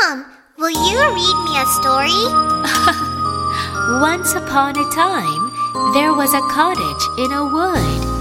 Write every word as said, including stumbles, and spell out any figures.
Mom, will you read me a story? Once upon a time, there was a cottage in a wood.